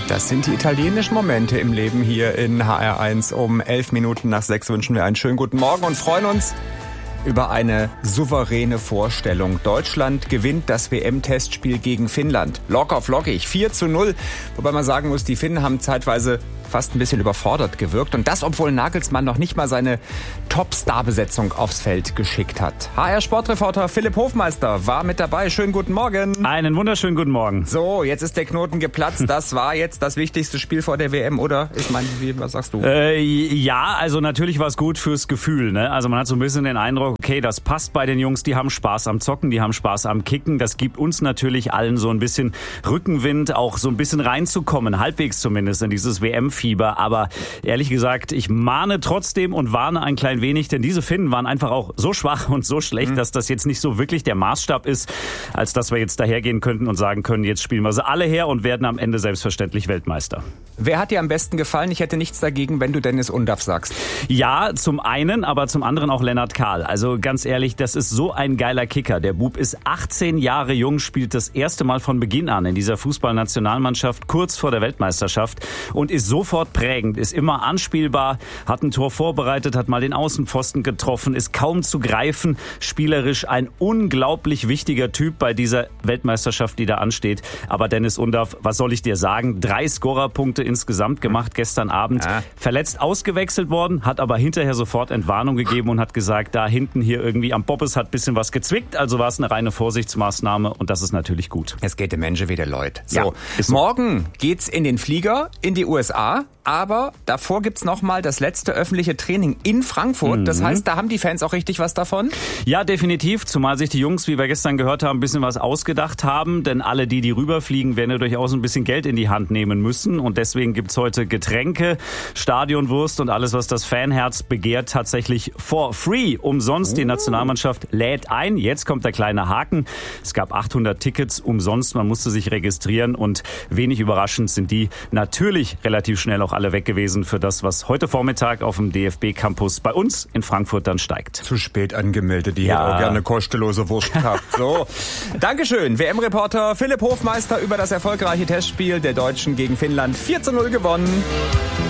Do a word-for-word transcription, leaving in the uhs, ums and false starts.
Das sind die italienischen Momente im Leben hier in H R eins. Um elf Minuten nach sechs wünschen wir einen schönen guten Morgen und freuen uns über eine souveräne Vorstellung. Deutschland gewinnt das W M-Testspiel gegen Finnland. Locker flockig, vier zu null. Wobei man sagen muss, die Finnen haben zeitweise fast ein bisschen überfordert gewirkt. Und das, obwohl Nagelsmann noch nicht mal seine Top-Star-Besetzung aufs Feld geschickt hat. H R-Sportreporter Philipp Hofmeister war mit dabei. Schönen guten Morgen. Einen wunderschönen guten Morgen. So, jetzt ist der Knoten geplatzt. Das war jetzt das wichtigste Spiel vor der W M, oder? Ich meine, wie, was sagst du? Äh, ja, also natürlich war es gut fürs Gefühl. Ne? Also man hat so ein bisschen den Eindruck, okay, das passt bei den Jungs. Die haben Spaß am Zocken, die haben Spaß am Kicken. Das gibt uns natürlich allen so ein bisschen Rückenwind, auch so ein bisschen reinzukommen, halbwegs zumindest in dieses W M-Fieber. Aber ehrlich gesagt, ich mahne trotzdem und warne ein klein wenig, denn diese Finnen waren einfach auch so schwach und so schlecht, mhm. dass das jetzt nicht so wirklich der Maßstab ist, als dass wir jetzt dahergehen könnten und sagen können, jetzt spielen wir sie alle her und werden am Ende selbstverständlich Weltmeister. Wer hat dir am besten gefallen? Ich hätte nichts dagegen, wenn du Dennis Undaff sagst. Ja, zum einen, aber zum anderen auch Lennart Kahl. Also ganz ehrlich, das ist so ein geiler Kicker. Der Bub ist achtzehn Jahre jung, spielt das erste Mal von Beginn an in dieser Fußballnationalmannschaft kurz vor der Weltmeisterschaft und ist sofort prägend, ist immer anspielbar, hat ein Tor vorbereitet, hat mal den Außenpfosten getroffen, ist kaum zu greifen, spielerisch ein unglaublich wichtiger Typ bei dieser Weltmeisterschaft, die da ansteht. Aber Dennis Undaff, was soll ich dir sagen? Drei Scorerpunkte insgesamt gemacht gestern Abend. Ja. Verletzt ausgewechselt worden, hat aber hinterher sofort Entwarnung gegeben und hat gesagt, da hinten hier irgendwie am Bobbes hat ein bisschen was gezwickt, also war es eine reine Vorsichtsmaßnahme und das ist natürlich gut. Es geht dem Menschen wie der Leute. So, ja, so. Morgen geht's in den Flieger in die U S A. Aber davor gibt's noch mal das letzte öffentliche Training in Frankfurt. Das heißt, da haben die Fans auch richtig was davon? Ja, definitiv. Zumal sich die Jungs, wie wir gestern gehört haben, ein bisschen was ausgedacht haben. Denn alle, die, die rüberfliegen, werden ja durchaus ein bisschen Geld in die Hand nehmen müssen. Und deswegen gibt's heute Getränke, Stadionwurst und alles, was das Fanherz begehrt, tatsächlich for free. Umsonst. Oh. Die Nationalmannschaft lädt ein. Jetzt kommt der kleine Haken. Es gab achthundert Tickets umsonst. Man musste sich registrieren. Und wenig überraschend sind die natürlich relativ schnell auch alle weg gewesen für das, was heute Vormittag auf dem D F B-Campus bei uns in Frankfurt dann steigt. Zu spät angemeldet, die ja. hätte auch gerne kostenlose Wurst gehabt. So. Dankeschön, W M-Reporter Philipp Hofmeister über das erfolgreiche Testspiel der Deutschen gegen Finnland. vier zu null gewonnen.